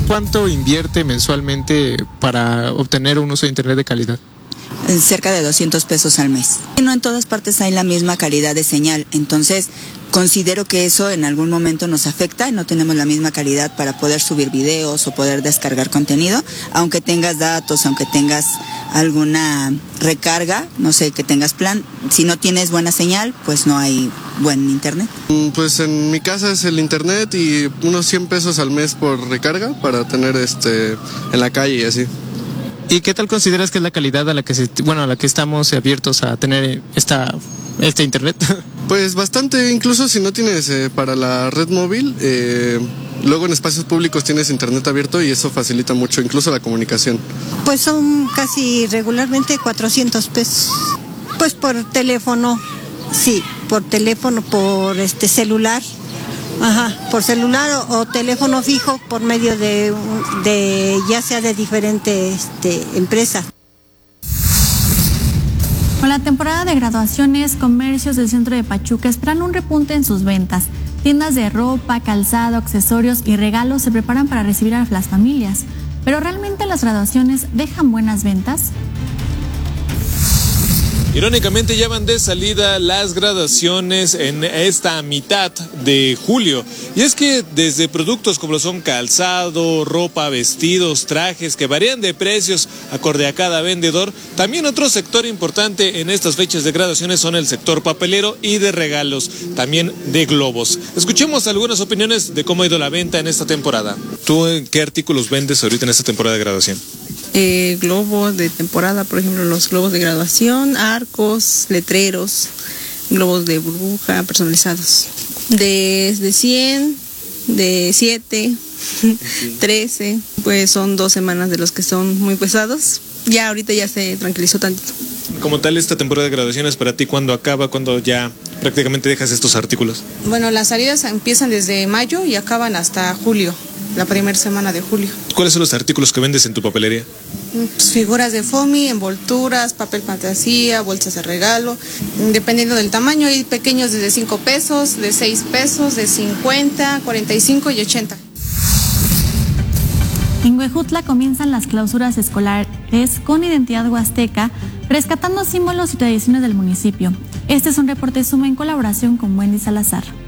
cuánto invierte mensualmente para obtener un uso de internet de calidad? Cerca de 200 pesos al mes. No en todas partes hay la misma calidad de señal, entonces considero que eso en algún momento nos afecta y no tenemos la misma calidad para poder subir videos o poder descargar contenido, aunque tengas datos, aunque tengas alguna recarga, no sé, que tengas plan. Si no tienes buena señal, pues no hay buen internet. Pues en mi casa es el internet y unos 100 pesos al mes por recarga para tener en la calle y así. ¿Y qué tal consideras que es la calidad a la que a la que estamos abiertos a tener este internet? Pues bastante, incluso si no tienes para la red móvil, luego en espacios públicos tienes internet abierto y eso facilita mucho, incluso la comunicación. Pues son casi regularmente 400 pesos. Pues por teléfono, sí, por teléfono, por celular. Por celular o teléfono fijo por medio de ya sea de diferentes empresas. Con la temporada de graduaciones, comercios del centro de Pachuca esperan un repunte en sus ventas. Tiendas de ropa, calzado, accesorios y regalos se preparan para recibir a las familias. ¿Pero realmente las graduaciones dejan buenas ventas? Irónicamente ya van de salida las graduaciones en esta mitad de julio. Y es que desde productos como lo son calzado, ropa, vestidos, trajes que varían de precios acorde a cada vendedor, también otro sector importante en estas fechas de graduaciones son el sector papelero y de regalos, también de globos. Escuchemos algunas opiniones de cómo ha ido la venta en esta temporada. ¿Tú qué artículos vendes ahorita en esta temporada de graduación? Globos de temporada, por ejemplo, los globos de graduación, arcos, letreros, globos de burbuja personalizados. De 100, de 7, 13, pues son 2 semanas de los que son muy pesados. Ya ahorita ya se tranquilizó tantito. Como tal, esta temporada de graduaciones para ti, ¿cuándo acaba? ¿Cuándo ya prácticamente dejas estos artículos? Bueno, las salidas empiezan desde mayo y acaban hasta julio. La primera semana de julio. ¿Cuáles son los artículos que vendes en tu papelería? Pues figuras de foamy, envolturas, papel fantasía, bolsas de regalo. Dependiendo del tamaño, hay pequeños desde 5 pesos, de 6 pesos, de 50, 45 y 80. En Huejutla comienzan las clausuras escolares con identidad huasteca, rescatando símbolos y tradiciones del municipio. Este es un reporte Suma en colaboración con Wendy Salazar.